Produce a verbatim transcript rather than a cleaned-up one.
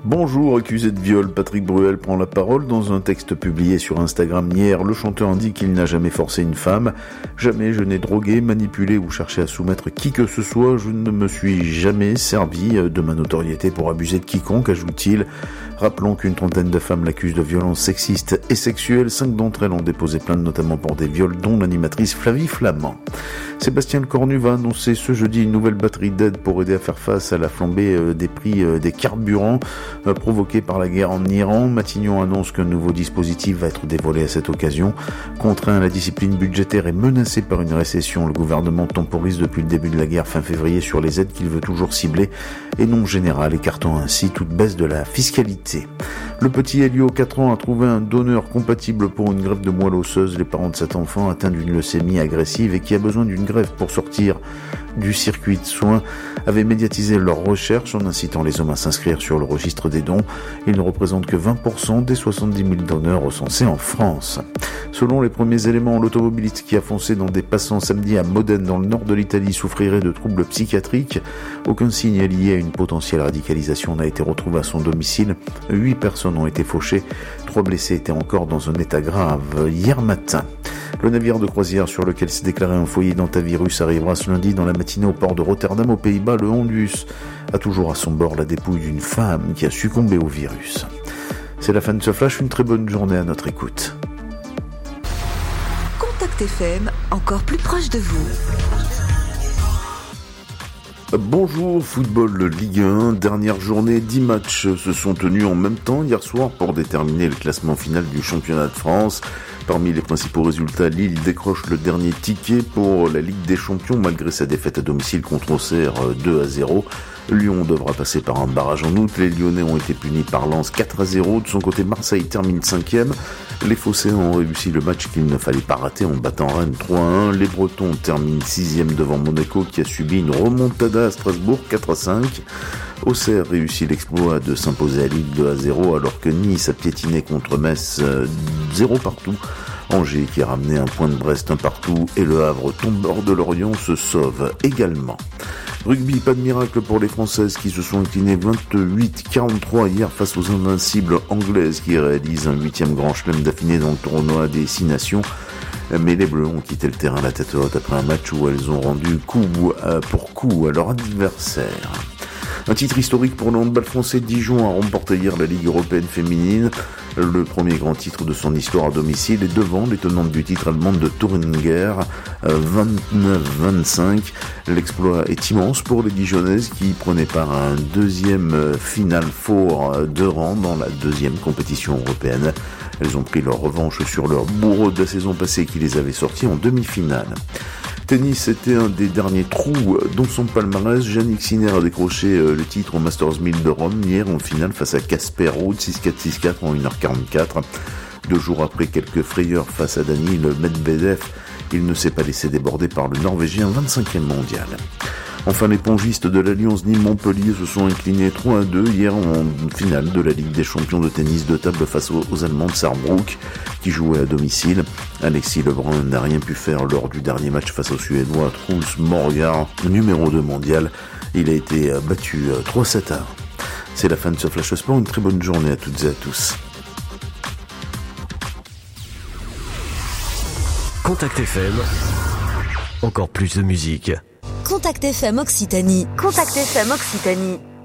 Bonjour, accusé de viol, Patrick Bruel prend la parole. Dans un texte publié sur Instagram hier, le chanteur indique qu'il n'a jamais forcé une femme. Jamais je n'ai drogué, manipulé ou cherché à soumettre qui que ce soit. Je ne me suis jamais servi de ma notoriété pour abuser de quiconque, ajoute-t-il. Rappelons qu'une trentaine de femmes l'accusent de violences sexistes et sexuelles. Cinq d'entre elles ont déposé plainte, notamment pour des viols, dont l'animatrice Flavie Flamand. Sébastien Lecornu va annoncer ce jeudi une nouvelle batterie d'aide pour aider à faire face à la flambée des prix des carburants provoquée par la guerre en Iran. Matignon annonce qu'un nouveau dispositif va être dévoilé à cette occasion. Contraint à la discipline budgétaire et menacé par une récession, le gouvernement temporise depuis le début de la guerre fin février sur les aides qu'il veut toujours cibler et non générales, écartant ainsi toute baisse de la fiscalité. Le petit Elio, quatre ans, a trouvé un donneur compatible pour une greffe de moelle osseuse. Les parents de cet enfant atteint d'une leucémie agressive et qui a besoin d'une greffe pour sortir du circuit de soins avaient médiatisé leur recherche en incitant les hommes à s'inscrire sur le registre des dons. Ils ne représentent que vingt pour cent des soixante-dix mille donneurs recensés en France. Selon les premiers éléments, l'automobiliste qui a foncé dans des passants samedi à Modène dans le nord de l'Italie souffrirait de troubles psychiatriques. Aucun signe lié à une potentielle radicalisation n'a été retrouvé à son domicile. Huit personnes ont été fauchées. Trois blessés étaient encore dans un état grave hier matin. Le navire de croisière sur lequel s'est déclaré un foyer d'hantavirus arrivera ce lundi dans la matinée au port de Rotterdam aux Pays-Bas. Le Hondus a toujours à son bord la dépouille d'une femme qui a succombé au virus. C'est la fin de ce flash, une très bonne journée à notre écoute. Contact F M, encore plus proche de vous. Bonjour, football Ligue un, dernière journée, dix matchs se sont tenus en même temps hier soir pour déterminer le classement final du championnat de France. Parmi les principaux résultats, Lille décroche le dernier ticket pour la Ligue des Champions malgré sa défaite à domicile contre Auxerre deux à zéro. Lyon devra passer par un barrage en août. Les Lyonnais ont été punis par Lens quatre à zéro. De son côté, Marseille termine cinquième. Les Phocéens ont réussi le match qu'il ne fallait pas rater en battant Rennes trois à un. Les Bretons terminent sixième devant Monaco qui a subi une remontada à Strasbourg quatre à cinq. Auxerre réussit l'exploit de s'imposer à Lille deux à zéro alors que Nice a piétiné contre Metz zéro partout. Angers qui a ramené un point de Brest un partout et le Havre tombeur de Lorient se sauve également. Rugby, pas de miracle pour les Françaises qui se sont inclinées vingt-huit à quarante-trois hier face aux invincibles Anglaises qui réalisent un huitième grand chelem d'affilée dans le tournoi des Six Nations. Mais les Bleus ont quitté le terrain la tête haute après un match où elles ont rendu coup pour coup à leur adversaire. Un titre historique pour le handball français. Dijon a remporté hier la Ligue européenne féminine, le premier grand titre de son histoire à domicile, et devant les tenantes du titre allemande de Thüringer, vingt-neuf à vingt-cinq. L'exploit est immense pour les Dijonnaises qui prenaient part à un deuxième Final Four de rang dans la deuxième compétition européenne. Elles ont pris leur revanche sur leur bourreau de la saison passée qui les avait sortis en demi-finale. Tennis était un des derniers trous dans son palmarès. Jannik Sinner a décroché le titre au Masters mille de Rome hier en finale face à Casper Ruud six quatre six quatre en une heure quarante-quatre. Deux jours après quelques frayeurs face à Daniil Medvedev, il ne s'est pas laissé déborder par le Norvégien vingt-cinquième mondial. Enfin, les pongistes de l'Alliance Nîmes-Montpellier se sont inclinés trois à deux hier en finale de la Ligue des champions de tennis de table face aux, aux Allemands de Saarbrück qui jouaient à domicile. Alexis Lebrun n'a rien pu faire lors du dernier match face au Suédois Truls Morgar, numéro deux mondial. Il a été battu trois sept à un. C'est la fin de ce Flash Sport. Une très bonne journée à toutes et à tous. Contact F M, encore plus de musique. Contact F M Occitanie. Contact F M Occitanie.